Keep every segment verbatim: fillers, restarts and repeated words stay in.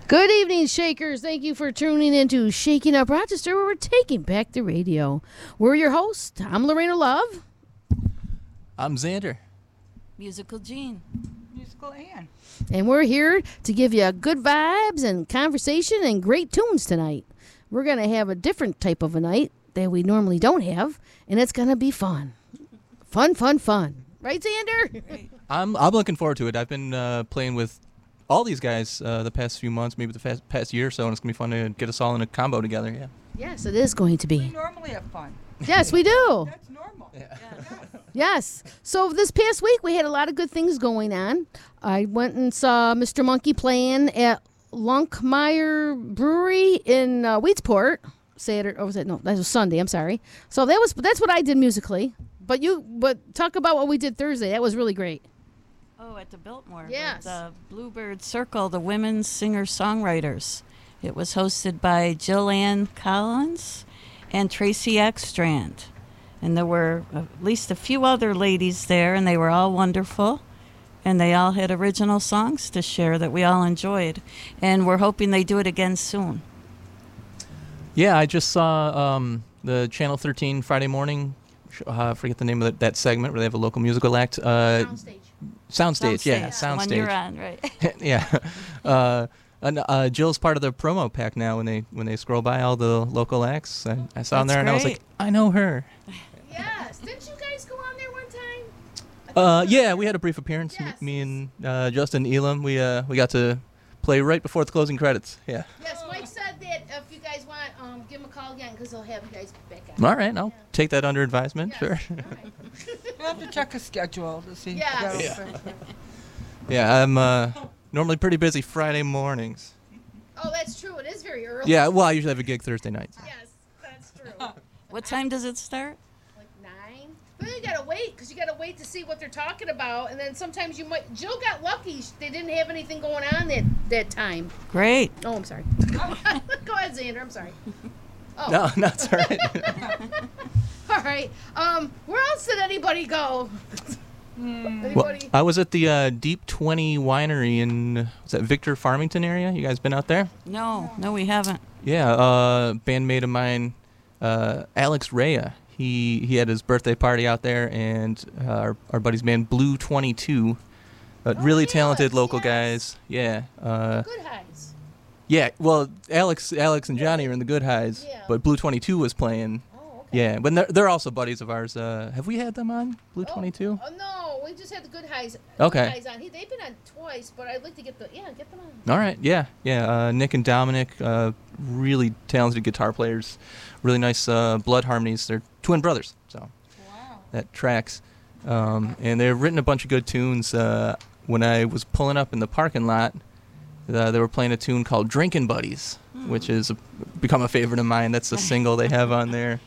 Good evening, Shakers. Thank you for tuning into Shaking Up Rochester, where we're taking back the radio. We're your hosts. I'm Lorena Love. I'm Xander. Musical Gene. Musical Ann. And we're here to give you good vibes and conversation and great tunes tonight. We're going to have a different type of a night that we normally don't have, and it's going to be fun. Fun, fun, fun. Right, Xander? Right. I'm I'm looking forward to it. I've been uh, playing with all these guys uh, the past few months, maybe the fast, past year or so, and it's going to be fun to get us all in a combo together, yeah. Yes, it is going to We be. normally have fun. Yes, we do. That's normal. Yeah. Yes. So this past week, we had a lot of good things going on. I went and saw Mister Monkey playing at Lunkmeyer Brewery in uh, Weedsport. Saturday, or was it? No, that was Sunday. I'm sorry. So that was that's what I did musically. But you, but talk about what we did Thursday. That was really great. Oh, at the Biltmore. Yes. With the Bluebird Circle, the women's singer-songwriters. It was hosted by Jill Ann Collins and Tracy Ekstrand. And there were at least a few other ladies there, and they were all wonderful. And they all had original songs to share that we all enjoyed. And we're hoping they do it again soon. Yeah, I just saw um, the Channel thirteen Friday morning, uh, I forget the name of that, that segment where they have a local musical act. Uh, Soundstage. Soundstage, yeah, The one you're Soundstage. on, right? yeah. Uh, and, uh, Jill's part of the promo pack now when they when they scroll by all the local acts. I, I saw them That's there and I was like, great. I know her. Yes. Didn't you guys go on there one time? I think Uh, you yeah, did. we had a brief appearance. M- Yes. Me and uh, Justin Elam, we uh, we got to play right before the closing credits. Yeah. Yes, Mike said that if you guys want, um, give him a call again because he'll have you guys back out. All right, I'll Yeah. take that under advisement. Yes. Sure. All right. We'll have to check a schedule to see. if Yes. that'll fit. Yeah, I'm uh, normally pretty busy Friday mornings. Oh, that's true. It is very early. Yeah, well, I usually have a gig Thursday nights. Yes, that's true. What time does it start? Like nine. But you gotta wait because you gotta wait to see what they're talking about, and then sometimes you might. Jill got lucky; sh- they didn't have anything going on that that time. Great. Oh, I'm sorry. Go ahead, Xander. I'm sorry. Oh, No, no, it's all right. all right. Um, where else did anybody go? well, Anybody? I was at the uh, Deep twenty Winery in, was that Victor Farmington area? You guys been out there? No, no, we haven't. Yeah, uh, bandmate of mine, uh, Alex Rea. He he had his birthday party out there, and uh, our, our buddy's band Blue twenty-two. Uh, Oh, really yes, talented local yes. guys. Yeah. Uh, Good highs. yeah. Well, Alex, Alex and Johnny are in the Good Highs, Yeah. but Blue twenty-two was playing. Oh, okay. Yeah, but they're, they're also buddies of ours. Uh, have we had them on Blue Oh, twenty-two? Oh, no, we just had the good highs. Okay. Good highs on. He, they've been on twice, but I'd like to get the yeah, get them on. All right. Yeah. Yeah. Uh, Nick and Dominic, uh, really talented guitar players. Really nice uh, blood harmonies. They're twin brothers, so Wow. that tracks. Um, and they've written a bunch of good tunes. Uh, when I was pulling up in the parking lot, uh, they were playing a tune called "Drinking Buddies," which is a, become a favorite of mine. That's a single they have on there.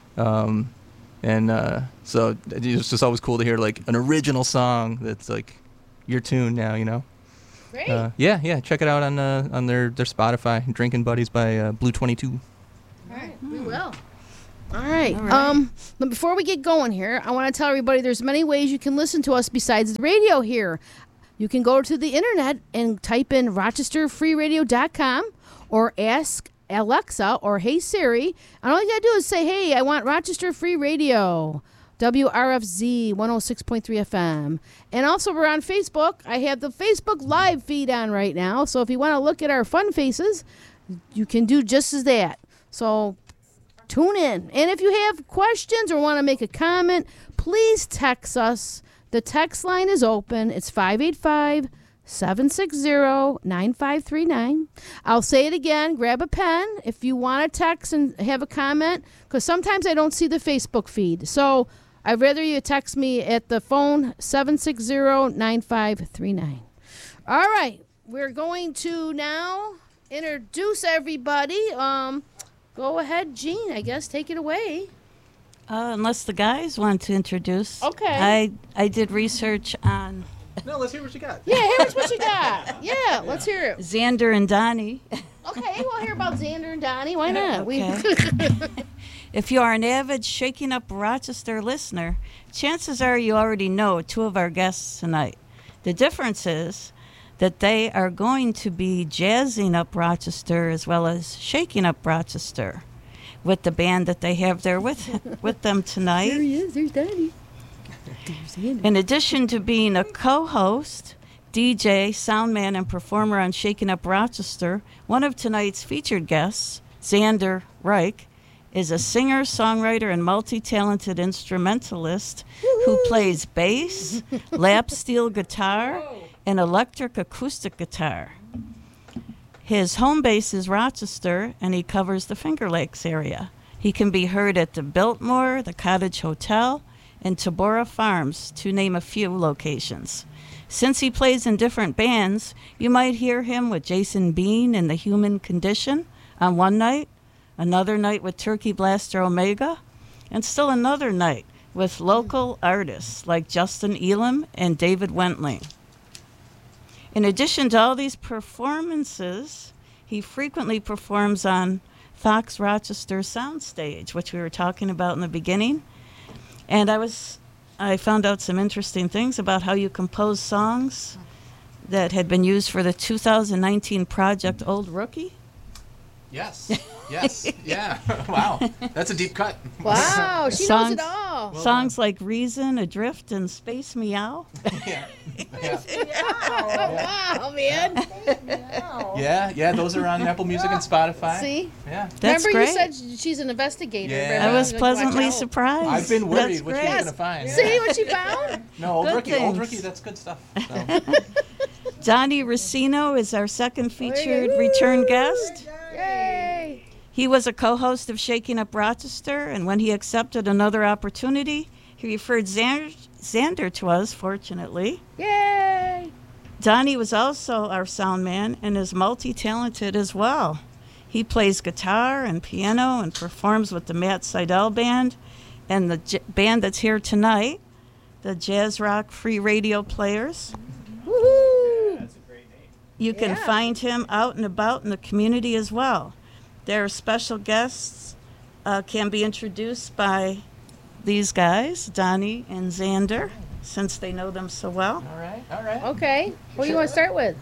Um, and uh, so it's just always cool to hear like an original song that's like your tune now, you know. Great. Uh, yeah, yeah. Check it out on uh, on their, their Spotify. "Drinking Buddies" by uh, Blue twenty-two. All right, we will. All right. All right. Um, but before we get going here, I want to tell everybody there's many ways you can listen to us besides the radio here. You can go to the internet and type in rochester free radio dot com or ask Alexa or Hey Siri. And all you got to do is say, hey, I want Rochester Free Radio, W R F Z one oh six point three F M. And also we're on Facebook. I have the Facebook live feed on right now. So if you want to look at our fun faces, you can do just as that. So tune in. And if you have questions or want to make a comment, please text us. The text line is open. It's five eight five, seven six zero, nine five three nine. I'll say it again. Grab a pen if you want to text and have a comment, because sometimes I don't see the Facebook feed. So I'd rather you text me at the phone, seven six zero, nine five three nine. All right. We're going to now introduce everybody. Um, go ahead, Gene, I guess. Take it away. Uh, unless the guys want to introduce. Okay. I, I did research on No, let's hear what you got. Yeah, here's what you got. Yeah, let's hear it. Xander and Donnie. Okay, we'll hear about Xander and Donnie. Why not? We If you are an avid Shaking Up Rochester listener, chances are you already know two of our guests tonight. The difference is that they are going to be jazzing up Rochester as well as shaking up Rochester with the band that they have there with with them tonight. There he is. There's Daddy. In addition to being a co-host, D J, soundman, and performer on Shaking Up Rochester, one of tonight's featured guests, Xander Reich, is a singer, songwriter, and multi-talented instrumentalist who plays bass, lap steel guitar, and electric acoustic guitar. His home base is Rochester, and he covers the Finger Lakes area. He can be heard at the Biltmore, the Cottage Hotel, and Tabora Farms, to name a few locations. Since he plays in different bands, you might hear him with Jason Bean in The Human Condition on one night, another night with Turkey Blaster Omega, and still another night with local artists like Justin Elam and David Wentling. In addition to all these performances, he frequently performs on Fox Rochester Soundstage, which we were talking about in the beginning. And I was, I found out some interesting things about how you compose songs that had been used for the two thousand nineteen project Old Rookie. Yes. Yes. Yeah. Wow. That's a deep cut. Wow, she Songs- knows it all. Well Songs like Reason, Adrift, and Space Meow. Yeah. Yeah. Wow, man. Yeah. Yeah. Those are on Apple Music and Spotify. See? Yeah. That's Remember great. you said she's an investigator. Yeah. remember? I was Like, watch pleasantly out. surprised. I've been worried That's what great. she's gonna find. See what she found? No, old Good rookie. Old things. rookie. That's good stuff. So. Johnny Racino is our second featured return guest. Yay. He was a co-host of Shaking Up Rochester, and when he accepted another opportunity, he referred Xander, Xander to us, fortunately. Yay. Donnie was also our sound man and is multi-talented as well. He plays guitar and piano and performs with the Matt Seidel Band and the j- band that's here tonight, the Jazz Rock Free Radio Players. Woohoo. You can Yeah. find him out and about in the community as well. Their special guests uh, can be introduced by these guys, Donnie and Xander, since they know them so well. All right. All right. Okay. What do you want to start with?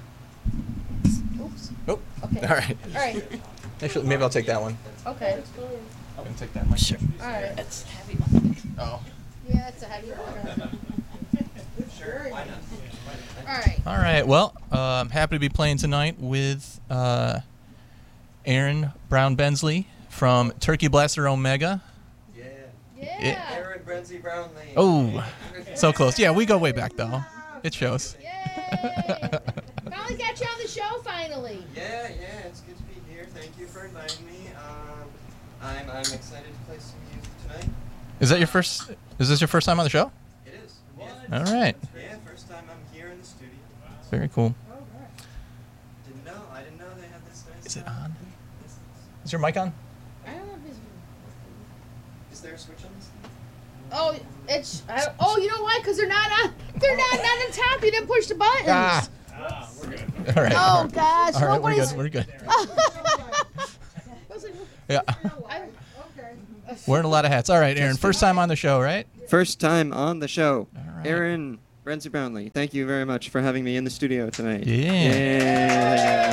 Oops. Oh. Okay. All right. All right. Actually, maybe I'll take that one. Okay. I'm gonna take that one. Sure. All right. It's heavy. Oh. Yeah, it's a heavy one. Sure. All right. All right. Well, uh, I'm happy to be playing tonight with uh, Aaron Brown Bensley from Turkey Blaster Omega. Yeah. Yeah. Aaron Brenzy Brownlee. Oh, so close. Yeah, we go way back though. It shows. Yay. Finally got you on the show. Finally. Yeah, yeah, it's good to be here. Thank you for inviting me. Um, I'm I'm excited to play some music tonight. Is that your first? Is this your first time on the show? It is. All Yeah. right. Yeah, first time I'm here in the studio. Very cool. Didn't know. I didn't know they had this nice. Is it uh, on? this- Is your mic on? I don't know if it's. Is there a switch on this thing? Oh, it's. I, oh, you know why? Because they're not on. They're not on the top. You didn't push the buttons. Ah. All right. Oh gosh. All right, we're nobody's. good. We're good. I was like, Yeah. I- Wearing a lot of hats. All right, Aaron. First time on the show, right? First time on the show. All right. Aaron Brenzy Brownlee. Thank you very much for having me in the studio tonight. Yeah.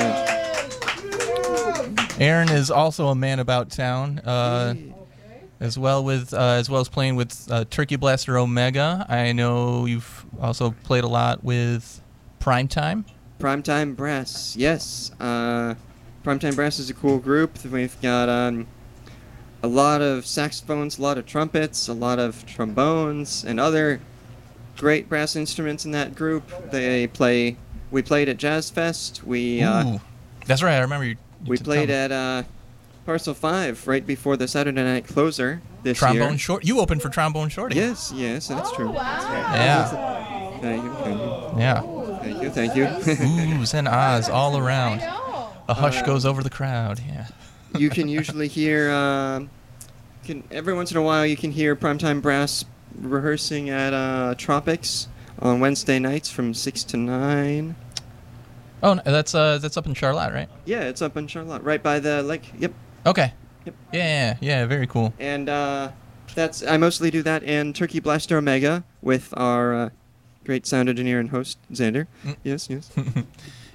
Yeah. Aaron is also a man about town, uh, as well with uh, as well as playing with uh, Turkey Blaster Omega. I know you've also played a lot with Primetime. Primetime Brass, yes. Uh, Primetime Brass is a cool group. We've got um, a lot of saxophones, a lot of trumpets, a lot of trombones, and other great brass instruments in that group. They play. We played at Jazz Fest. We uh, Ooh, that's right. I remember you. you we t- played tell at me. uh, Parcel Five right before the Saturday Night Closer this Trombone year. Short. You opened for Trombone Shorty. Yes, yes, that's oh, true. wow. Yeah. Thank you, thank you, Yeah. thank you, thank you. Oohs and ahs all I around. know. A hush Uh, goes over the crowd. Yeah. You can usually hear, um, can every once in a while you can hear Primetime Brass rehearsing at uh, Tropics on Wednesday nights from six to nine. Oh, no, that's uh, that's up in Charlotte, right? Yeah, it's up in Charlotte, right by the lake. Yep. Okay. Yep. Yeah. Yeah. Very cool. And uh, that's I mostly do that and Turkey Blaster Omega with our uh, great sound engineer and host Xander. Mm. Yes, yes.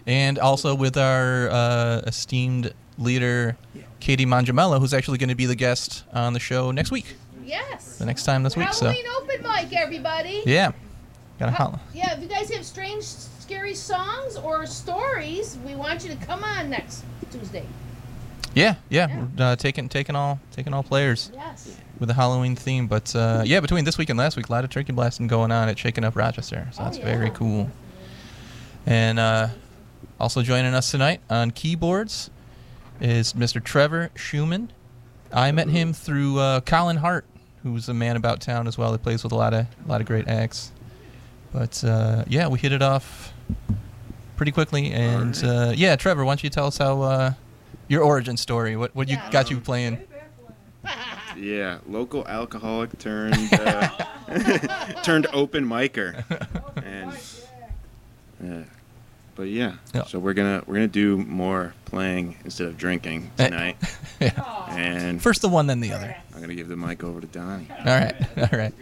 And also with our uh, esteemed leader, Katie Mangiamello, who's actually going to be the guest on the show next week. Yes. The next time this week. So Halloween open mic, everybody. yeah, got a holla. Yeah, if you guys have strange, scary songs or stories, we want you to come on next Tuesday. Yeah, yeah, Yeah. We're, uh, taking taking all taking all players Yes. with a Halloween theme. But uh, yeah, between this week and last week, a lot of turkey blasting going on at Shaking Up Rochester. So Oh, that's yeah. very cool. And uh, also joining us tonight on keyboards is Mister Trevor Schumann. I met him through uh, Colin Hart, who's a man about town as well. He plays with a lot of a lot of great acts. But uh, yeah, we hit it off pretty quickly. And uh, yeah, Trevor, why don't you tell us how uh, your origin story? What what you Yeah. got you playing? Yeah, local alcoholic turned uh, turned open micer, and uh, but yeah. Yeah. So we're gonna we're gonna do more playing instead of drinking Eh. tonight, Yeah. and First the one, then the other. I'm gonna give the mic over to Donnie. All right, all right.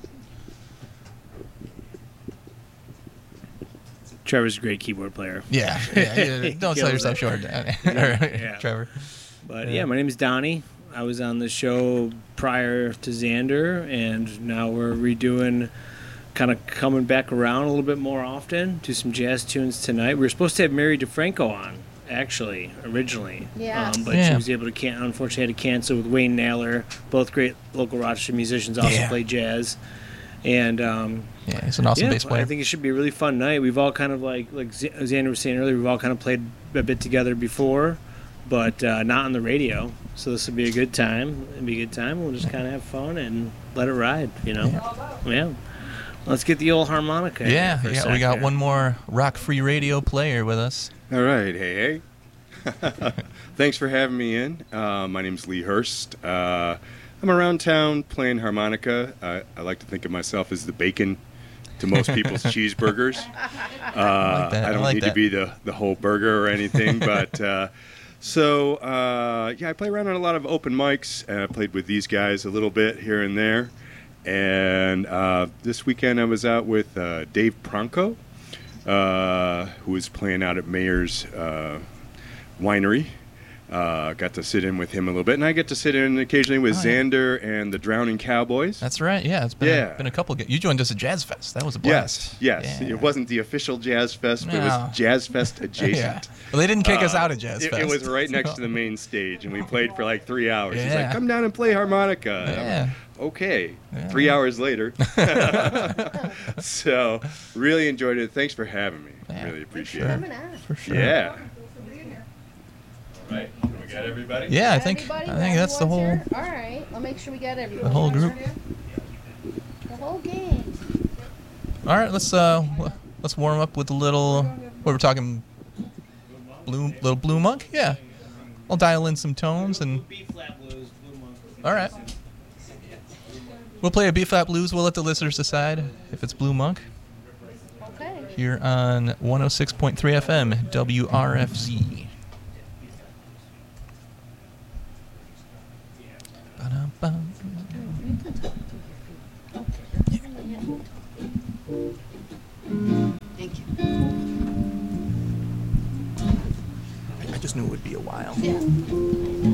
Trevor's a great keyboard player. Yeah, yeah, yeah. Don't sell Kills yourself it. short, all right, Yeah. Trevor. But Yeah. yeah. my name is Donnie. I was on the show prior to Xander, and now we're redoing, kind of coming back around a little bit more often. Do some jazz tunes tonight. We were supposed to have Mary DeFranco on, actually, originally. Yeah. Um, but Yeah. she was able to can unfortunately had to cancel with Wayne Naylor. Both great local Rochester musicians, also Yeah. play jazz. And um, Yeah, he's an awesome yeah, bass player. I think it should be a really fun night. We've all kind of like like Z- Xander was saying earlier, we've all kind of played a bit together before, but uh, not on the radio. So this will be a good time. It'll be a good time. We'll just kind of have fun and let it ride, you know. Yeah. Let's get the old harmonica. in yeah, here for a yeah. sec We got here. one more rock free radio player with us. All right, hey, hey. Thanks for having me in. Uh, my name's Lee Hurst. Uh, I'm around town playing harmonica. Uh, I like to think of myself as the bacon to most people's cheeseburgers. Uh, that. I I don't like need that. to be the, the whole burger or anything, but uh, so uh, yeah, I play around on a lot of open mics. And I played with these guys a little bit here and there. And uh, this weekend I was out with uh, Dave Pronko, uh, who was playing out at Mayor's uh, Winery. Uh, got to sit in with him a little bit, and I get to sit in occasionally with Oh, yeah. Xander and the Drowning Cowboys. That's right. Yeah, it's been Yeah. a, been a couple. Ga- you joined us at Jazz Fest. That was a blast. Yes, yes. Yeah. It wasn't the official Jazz Fest, but it No. was Jazz Fest adjacent. Yeah. Well, they didn't kick us Uh, out of Jazz it, Fest. it was right next to the main stage, and we played for like three hours. He's Yeah. like, "Come down and play harmonica." And I'm Yeah. like, okay. Yeah. Three hours later. So, really enjoyed it. Thanks for having me. Yeah, Really appreciate sure. it. Coming on. For sure. Yeah. All right. We got everybody? Yeah, I think Everybody, I think that's the whole everyone's here? All right, I'll make sure we got everybody. the whole group. The whole gang. All right, let's uh w- let's warm up with a little. What we're talking, blue little Blue Monk. Yeah, I'll dial in some tones and. All right. We'll play a B flat blues. We'll let the listeners decide if it's Blue Monk. Okay. Here on one oh six point three F M W R F Z. Ba-dum-bum. Thank you. I just knew it would be a while. Yeah.